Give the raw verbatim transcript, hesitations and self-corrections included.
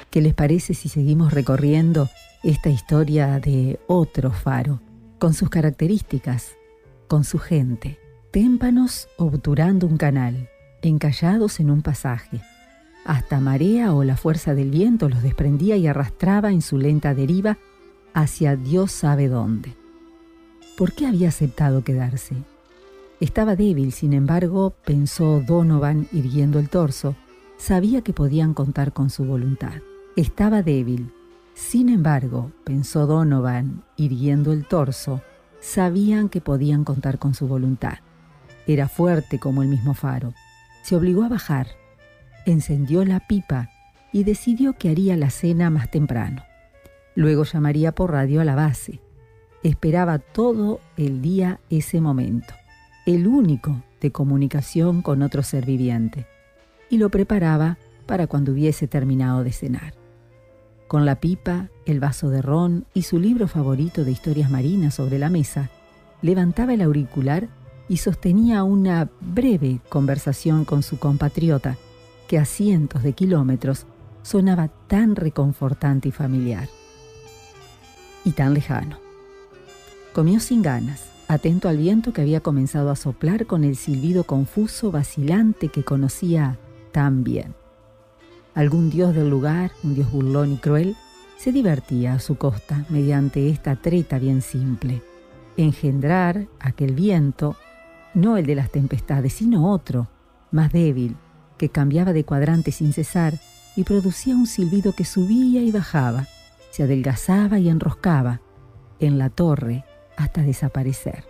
¿Qué les parece si seguimos recorriendo esta historia de otro faro, con sus características, con su gente? Témpanos obturando un canal, encallados en un pasaje. Hasta marea o la fuerza del viento los desprendía y arrastraba en su lenta deriva hacia Dios sabe dónde. ¿Por qué había aceptado quedarse? Estaba débil, sin embargo, pensó Donovan irguiendo el torso. Sabía que podían contar con su voluntad. Estaba débil. Sin embargo, pensó Donovan, irguiendo el torso, sabían que podían contar con su voluntad. Era fuerte como el mismo faro. Se obligó a bajar, encendió la pipa y decidió que haría la cena más temprano. Luego llamaría por radio a la base. Esperaba todo el día ese momento, el único de comunicación con otro ser viviente, y lo preparaba para cuando hubiese terminado de cenar. Con la pipa, el vaso de ron y su libro favorito de historias marinas sobre la mesa, levantaba el auricular y sostenía una breve conversación con su compatriota, que a cientos de kilómetros sonaba tan reconfortante y familiar. Y tan lejano. Comió sin ganas, atento al viento que había comenzado a soplar con el silbido confuso, vacilante que conocía tan bien. Algún dios del lugar, un dios burlón y cruel, se divertía a su costa mediante esta treta bien simple. Engendrar aquel viento, no el de las tempestades, sino otro, más débil, que cambiaba de cuadrante sin cesar y producía un silbido que subía y bajaba, se adelgazaba y enroscaba en la torre hasta desaparecer.